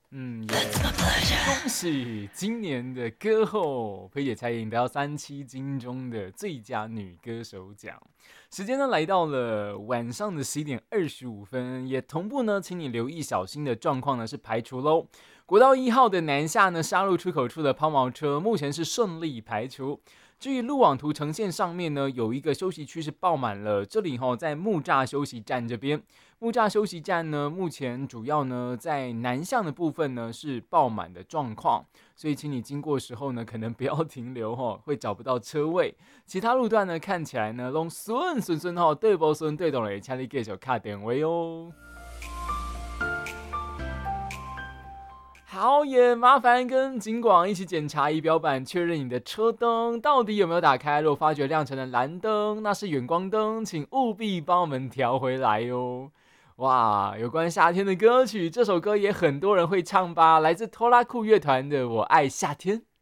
也恭喜今年的歌后裴姐才赢得到37金钟的最佳女歌手奖。时间呢来到了晚上的11:25，也同步呢，请你留意小心的状况呢是排除喽。国道1号的南下呢，沙鹿出口处的抛锚车目前是顺利排除。至于路网图呈现上面呢，有一个休息区是爆满了，这里在木栅休息站这边。木栅休息站呢，目前主要呢在南向的部分呢是爆满的状况，所以请你经过的时候呢，可能不要停留会找不到车位。其他路段呢看起来呢都顺对不顺对懂了，请你继续卡点位哦。好，也麻烦跟警广一起检查仪表板，确认你的车灯到底有没有打开。如果发觉亮成了蓝灯，那是远光灯，请务必帮我们调回来哦。哇，有关夏天的歌曲，这首歌也很多人会唱吧？来自拖拉库乐团的《我爱夏天》。